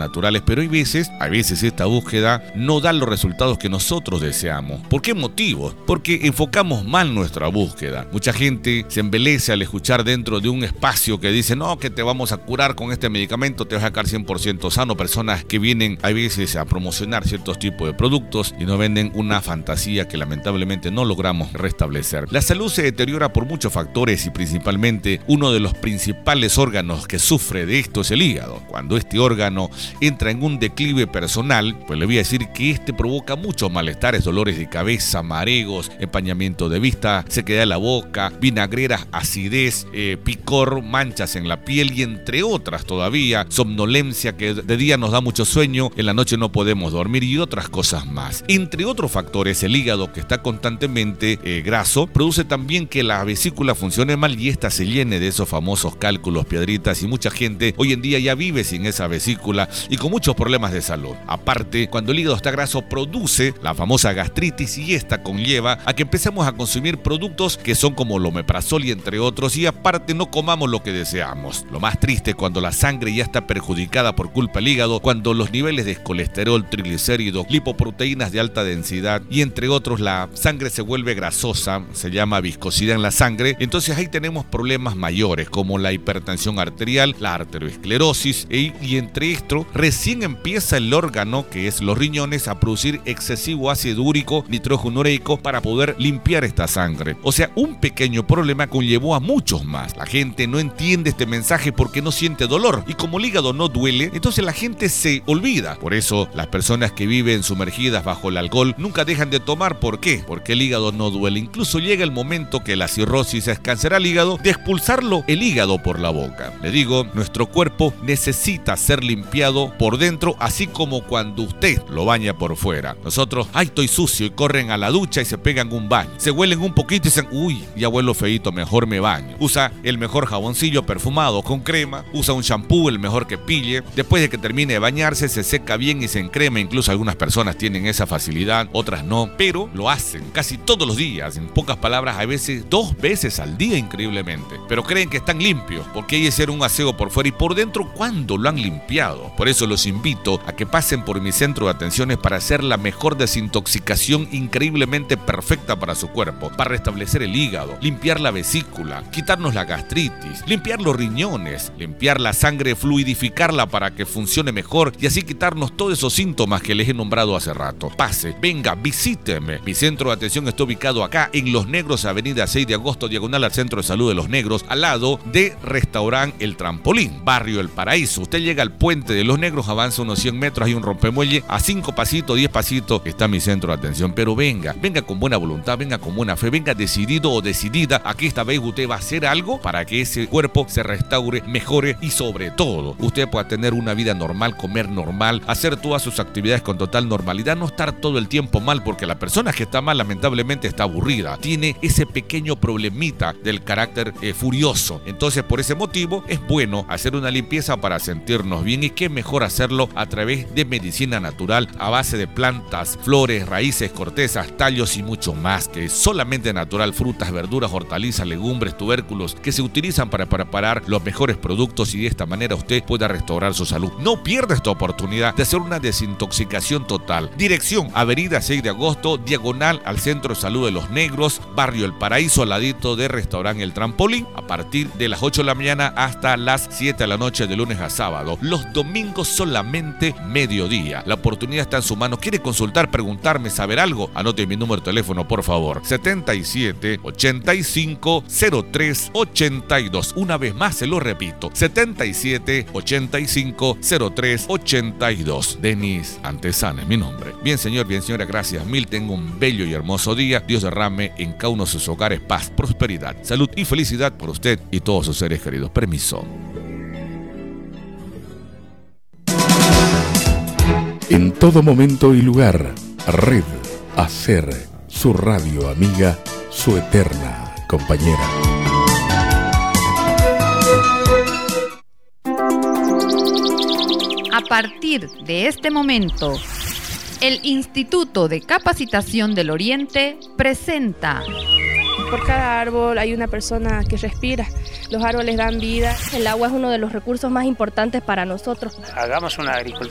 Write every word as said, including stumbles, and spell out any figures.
naturales, pero hay veces, a veces esta búsqueda no da los resultados que nosotros deseamos. ¿Por qué motivos? Porque enfocamos mal nuestra búsqueda. Mucha gente se embelece al escuchar dentro de un espacio que dice, no, que te vamos a curar con este medicamento, te vas a sacar cien por ciento sano. Personas que vienen a veces a promocionar ciertos tipos de productos y nos venden una fantasía que lamentablemente no logramos restablecer. La salud se deteriora por muchos factores y principalmente uno de los principales órganos que sufre de esto es el hígado. Cuando este órgano entra en un declive personal, pues le voy a decir que este provoca muchos malestares, dolores de cabeza, mareos, empañamiento de vista, sequedad de la boca, vinagreras, acidez, eh, picor, manchas en la piel y entre otras todavía, somnolencia que de día nos da mucho sueño, en la noche no podemos dormir y otras cosas más. Entre otros factores, el hígado que está constantemente eh, graso produce también que la vesícula funcione mal y esta se llene de esos famosos cálculos, piedritas y mucha gente hoy en día ya vive sin esa vesícula y con muchos problemas de salud. Aparte, cuando el hígado está graso produce la famosa gastritis y esta conlleva a que empecemos a consumir productos que son como el omeprazol y entre otros y aparte no comamos lo que deseamos. Lo más triste cuando la sangre ya está perjudicada por culpa del hígado, cuando los niveles de colesterol, triglicéridos, lipoproteínas de alta densidad y entre otros la sangre se vuelve grasosa, se llama viscosidad en la sangre, entonces ahí tenemos problemas mayores como la hipertensión arterial, la arteriosclerosis y, y entre esto recién empieza el órgano que es los riñones a producir excesivo ácido úrico, nitrógeno ureico para poder limpiar esta sangre. O sea, un pequeño problema conllevó a muchos más. La gente no entiende este mensaje porque no siente dolor y como el hígado no duele, entonces la gente se olvida. Por eso las personas que viven sumergidas bajo el alcohol nunca dejan de tomar. ¿Por qué? Porque el hígado no duele. Incluso llega el momento que la cirrosis es cáncer al hígado de expulsarlo el hígado por la boca. Le digo, nuestro cuerpo necesita ser limpiado por dentro, así como cuando usted lo baña por fuera. Nosotros, ay, estoy sucio y corren a la ducha y se pegan un baño. Se huelen un poquito y dicen, uy, ya huelo feíto, mejor me baño. Usa el mejor jaboncillo perfumado con crema, usa un shampoo el mejor que pille. Después de que termine de bañarse, se seca bien y se encrema. Incluso algunas personas tienen esa facilidad, otras no, pero lo hacen casi todos los días. En pocas palabras, a veces dos veces al día, increíblemente. Pero creen que están limpios, porque hay que hacer un aseo por fuera y por dentro, ¿cuándo lo han limpiado? Por eso los invito a que pasen por mi centro de atenciones para hacer la mejor desintoxicación increíblemente perfecta para su cuerpo, para restablecer el hígado, limpiar la vesícula, quitarnos la gastritis, limpiar los riñones, limpiar la sangre, fluidificarla para que funcione mejor y así quitarnos todos esos síntomas que les he nombrado hace rato. Pase, venga, visíteme. Mi centro de atención está ubicado acá en Los Negros, avenida seis de agosto, diagonal al Centro de Salud de Los Negros, al lado de Restaurante El Trampolín, barrio El Paraíso. Usted llega al puente de Los Negros, avanza unos cien metros, hay un rompemuelle, a cinco pasitos, diez pasitos está mi centro de atención. Pero venga, venga con buena voluntad, venga con buena fe, venga decidido o decidida a que esta vez usted va a hacer algo para que ese cuerpo se restaure, mejore y sobre todo usted pueda tener una vida normal, comer normal, hacer todas sus actividades con total normalidad, no estar todo el tiempo mal, porque la persona que está mal lamentablemente está aburrida, tiene ese pequeño problemita del carácter eh, furioso. Entonces por ese motivo es bueno hacer una limpieza para sentirnos bien y qué mejor hacerlo a través de medicina natural a base de plantas, flores, raíces, cortezas, tallos y mucho más, que es solamente natural, frutas, verduras, hortalizas, legumbres, tubérculos que se utilizan para preparar los mejores productos y de esta manera usted pueda restaurar su salud. No pierda esta oportunidad de hacer una desintoxicación total. Dirección, avenida seis de agosto, diagonal al Centro de Salud de Los Negros, barrio El Paraíso, al ladito de Restaurante El Trampolín, a partir de las ocho de la mañana hasta las siete de la noche de lunes a sábado. Los domingos solamente mediodía. La oportunidad está en su mano. ¿Quiere consultar, preguntarme, saber algo? Anote mi número de teléfono, por favor. setenta y siete, ochenta y cinco, cero tres, ochenta y dos. Una vez más se lo repito. setenta y siete, ochenta y cinco, cero tres, ochenta y dos. Denis Antesana es mi nombre. Bien, señor, bien, señora, gracias mil. Tengo un bello y hermoso día. Dios derrame en cada uno de sus hogares paz, prosperidad, salud y felicidad por usted y todos sus seres queridos. Permiso. En todo momento y lugar, Red Hacer, su radio amiga, su eterna compañera. A partir de este momento, el Instituto de Capacitación del Oriente presenta... Por cada árbol hay una persona que respira. Los árboles dan vida. El agua es uno de los recursos más importantes para nosotros. Hagamos una agricultura